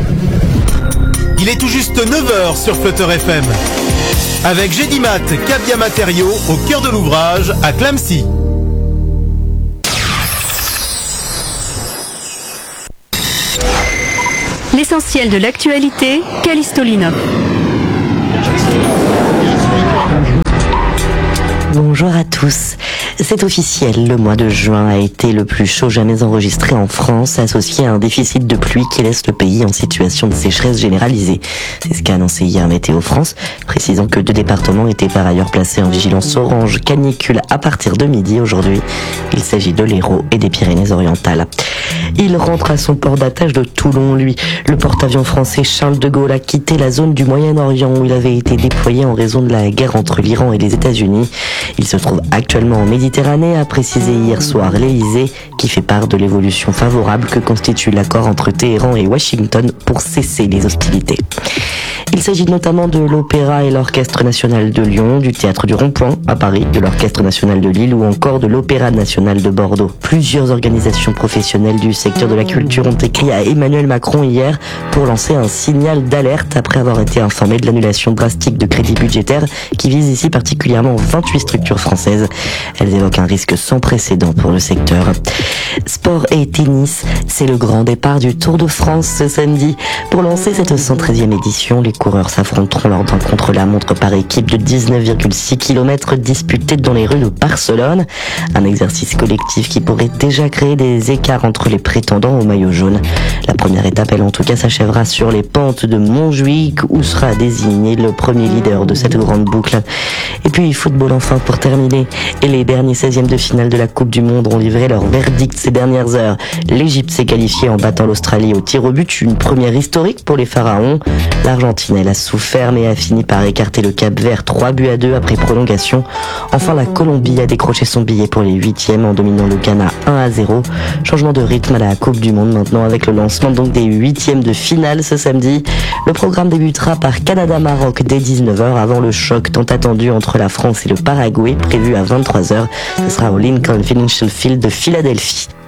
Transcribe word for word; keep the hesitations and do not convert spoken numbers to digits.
Il est tout juste neuf heures sur Flutter F M. Avec Gédimat, Cabia Matériaux, au cœur de l'ouvrage, à Clamecy. L'essentiel de l'actualité, Callisto Linov. Bonjour à tous. C'est officiel, le mois de juin a été le plus chaud jamais enregistré en France, associé à un déficit de pluie qui laisse le pays en situation de sécheresse généralisée. C'est ce qu'a annoncé hier Météo France, précisant que deux départements étaient par ailleurs placés en vigilance orange canicule à partir de midi aujourd'hui. Il s'agit de l'Hérault et des Pyrénées-Orientales. Il rentre à son port d'attache de Toulon, lui. Le porte-avions français Charles de Gaulle a quitté la zone du Moyen-Orient où il avait été déployé en raison de la guerre entre l'Iran et les États-Unis. Il se trouve actuellement en Méditerranée, a précisé hier soir l'Élysée, qui fait part de l'évolution favorable que constitue l'accord entre Téhéran et Washington pour cesser les hostilités. Il s'agit notamment de l'Opéra et l'Orchestre National de Lyon, du Théâtre du Rond-Point à Paris, de l'Orchestre National de Lille ou encore de l'Opéra National de Bordeaux. Plusieurs organisations professionnelles du secteur de la culture ont écrit à Emmanuel Macron hier pour lancer un signal d'alerte après avoir été informé de l'annulation drastique de crédits budgétaires qui vise ici particulièrement vingt-huit structures françaises. Elles évoquent un risque sans précédent pour le secteur. Sport et tennis, c'est le grand départ du Tour de France ce samedi. Pour lancer cette cent treizième édition, les coureurs s'affronteront lors d'un contre-la-montre par équipe de dix-neuf virgule six kilomètres disputés dans les rues de Barcelone. Un exercice collectif qui pourrait déjà créer des écarts entre les prétendants au maillot jaune. La première étape, elle en tout cas, s'achèvera sur les pentes de Montjuic où sera désigné le premier leader de cette grande boucle. Et puis football enfin pour terminer. Et les derniers seizièmes de finale de la Coupe du Monde ont livré leur verdict ces dernières heures. L'Égypte s'est qualifiée en battant l'Australie au tir au but, une première historique pour les Pharaons. L'Argentine, elle a souffert mais a fini par écarter le Cap-Vert trois buts à deux après prolongation. Enfin, la Colombie a décroché son billet pour les huitièmes en dominant le Ghana un à zéro. Changement de rythme à la Coupe du Monde maintenant avec le lancement donc des huitièmes de finale ce samedi. Le programme débutera par Canada-Maroc dès dix-neuf heures avant le choc tant attendu entre la France et le Paraguay prévu à vingt-trois heures. Ce sera au Lincoln Financial Field de Philadelphie.